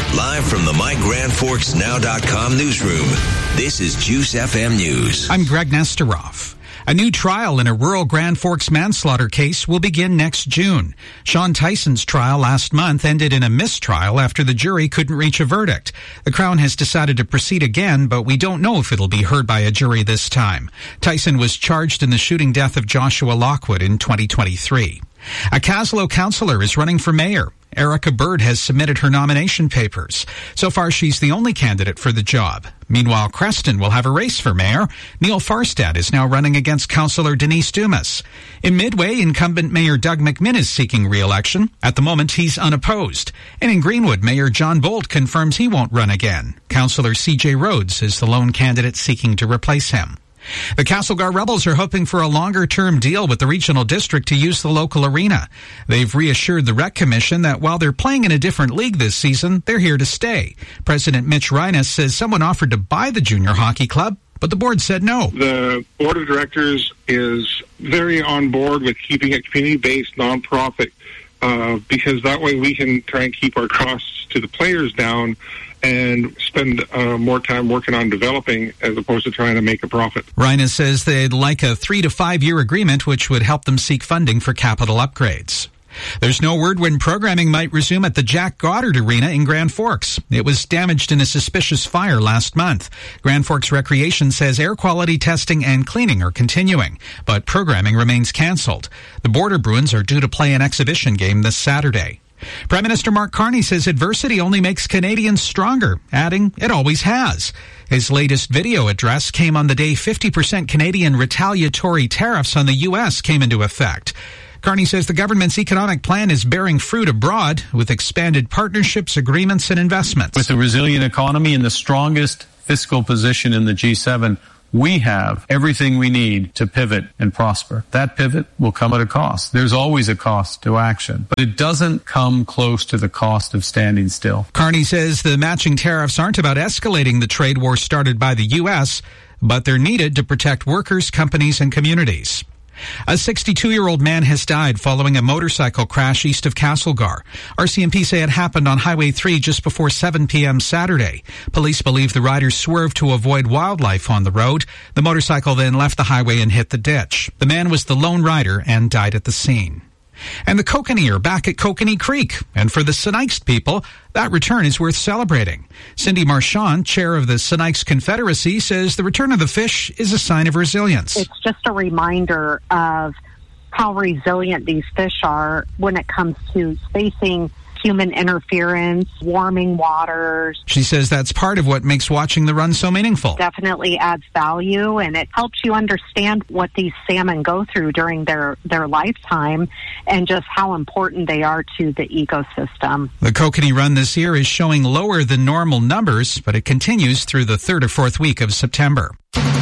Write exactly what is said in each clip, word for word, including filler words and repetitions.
Live from the My Grand Forks Now dot com newsroom, this is Juice F M News. I'm Greg Nesteroff. A new trial in a rural Grand Forks manslaughter case will begin next June. Sean Tyson's trial last month ended in a mistrial after the jury couldn't reach a verdict. The Crown has decided to proceed again, but we don't know if it'll be heard by a jury this time. Tyson was charged in the shooting death of Joshua Lockwood in twenty twenty-three. A Caslow councillor is running for mayor. Erica Bird has submitted her nomination papers. So far, she's the only candidate for the job. Meanwhile, Creston will have a race for mayor. Neil Farstad is now running against Councillor Denise Dumas. In Midway, incumbent Mayor Doug McMinn is seeking re-election. At the moment, he's unopposed. And in Greenwood, Mayor John Bolt confirms he won't run again. Councillor C J Rhodes is the lone candidate seeking to replace him. The Castlegar Rebels are hoping for a longer-term deal with the regional district to use the local arena. They've reassured the Rec Commission that while they're playing in a different league this season, they're here to stay. President Mitch Reines says someone offered to buy the junior hockey club, but the board said no. The board of directors is very on board with keeping it community-based, nonprofit, uh, because that way we can try and keep our costs to the players down and spend uh, more time working on developing as opposed to trying to make a profit. Reines says they'd like a three to five year agreement which would help them seek funding for capital upgrades. There's no word when programming might resume at the Jack Goddard Arena in Grand Forks. It was damaged in a suspicious fire last month. Grand Forks Recreation says air quality testing and cleaning are continuing, but programming remains canceled. The Border Bruins are due to play an exhibition game this Saturday. Prime Minister Mark Carney says adversity only makes Canadians stronger, adding, it always has. His latest video address came on the day fifty percent Canadian retaliatory tariffs on the U S came into effect. Carney says the government's economic plan is bearing fruit abroad with expanded partnerships, agreements, and investments. With a resilient economy and the strongest fiscal position in the G seven, we have everything we need to pivot and prosper. That pivot will come at a cost. There's always a cost to action, but it doesn't come close to the cost of standing still. Carney says the matching tariffs aren't about escalating the trade war started by the U S, but they're needed to protect workers, companies, and communities. A sixty-two-year-old man has died following a motorcycle crash east of Castlegar. R C M P say it happened on Highway three just before seven p.m. Saturday. Police believe the rider swerved to avoid wildlife on the road. The motorcycle then left the highway and hit the ditch. The man was the lone rider and died at the scene. And the Kokanee are back at Kokanee Creek. And for the Sinikes people, that return is worth celebrating. Cindy Marchand, chair of the Sinikes Confederacy, says the return of the fish is a sign of resilience. It's just a reminder of how resilient these fish are when it comes to facing human interference, warming waters. She says that's part of what makes watching the run so meaningful. Definitely adds value, and it helps you understand what these salmon go through during their, their lifetime and just how important they are to the ecosystem. The Kokanee run this year is showing lower than normal numbers, but it continues through the third or fourth week of September.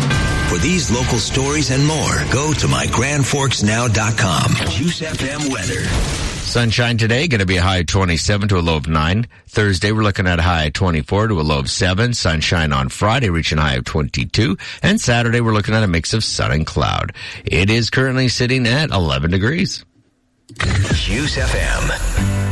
For these local stories and more, go to my grand forks now dot com. Juice F M weather. Sunshine today, going to be a high of twenty-seven to a low of nine. Thursday, we're looking at a high of twenty-four to a low of seven. Sunshine on Friday, reaching a high of twenty-two. And Saturday, we're looking at a mix of sun and cloud. It is currently sitting at eleven degrees. Juice F M.